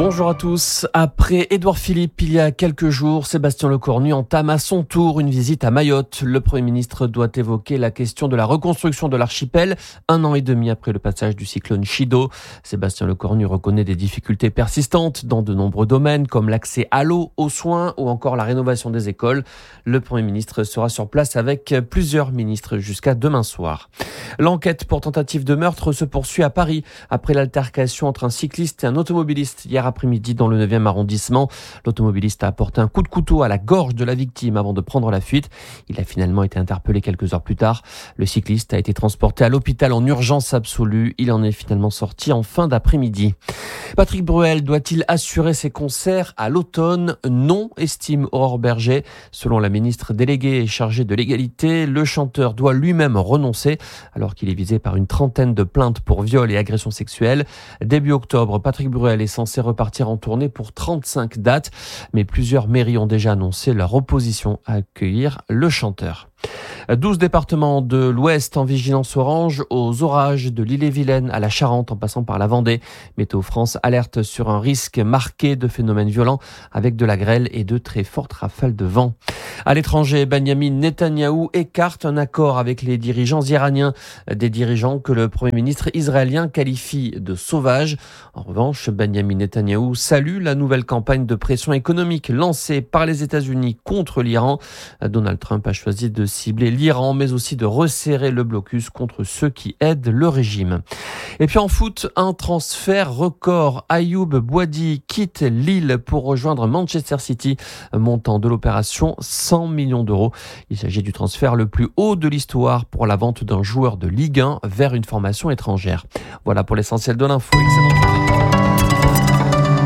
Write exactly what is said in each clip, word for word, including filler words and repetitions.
Bonjour à tous. Après Édouard Philippe, il y a quelques jours, Sébastien Lecornu entame à son tour une visite à Mayotte. Le Premier ministre doit évoquer la question de la reconstruction de l'archipel, un an et demi après le passage du cyclone Chido. Sébastien Lecornu reconnaît des difficultés persistantes dans de nombreux domaines, comme l'accès à l'eau, aux soins ou encore la rénovation des écoles. Le Premier ministre sera sur place avec plusieurs ministres jusqu'à demain soir. L'enquête pour tentative de meurtre se poursuit à Paris après l'altercation entre un cycliste et un automobiliste hier après-midi dans le neuvième arrondissement. L'automobiliste a apporté un coup de couteau à la gorge de la victime avant de prendre la fuite. Il a finalement été interpellé quelques heures plus tard. Le cycliste a été transporté à l'hôpital en urgence absolue. Il en est finalement sorti en fin d'après-midi. Patrick Bruel doit-il assurer ses concerts à l'automne ? Non, estime Aurore Berger. Selon la ministre déléguée chargée de l'égalité, le chanteur doit lui-même renoncer alors qu'il est visé par une trentaine de plaintes pour viol et agression sexuelle. Début octobre, Patrick Bruel est censé repartir en tournée pour trente-cinq dates, mais plusieurs mairies ont déjà annoncé leur opposition à accueillir le chanteur. douze départements de l'Ouest en vigilance orange aux orages de l'Ille-et-Vilaine à la Charente en passant par la Vendée. Météo France alerte sur un risque marqué de phénomènes violents avec de la grêle et de très fortes rafales de vent. À l'étranger, Benyamin Netanyahou écarte un accord avec les dirigeants iraniens, des dirigeants que le Premier ministre israélien qualifie de sauvages. En revanche, Benyamin Netanyahou salue la nouvelle campagne de pression économique lancée par les États-Unis contre l'Iran. Donald Trump a choisi de cibler l'Iran, mais aussi de resserrer le blocus contre ceux qui aident le régime. Et puis en foot, un transfert record. Ayoub Boadi quitte Lille pour rejoindre Manchester City, montant de l'opération cent millions d'euros. Il s'agit du transfert le plus haut de l'histoire pour la vente d'un joueur de Ligue un vers une formation étrangère. Voilà pour l'essentiel de l'info. Excellente journée.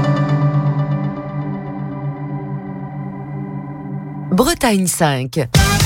Bretagne cinq.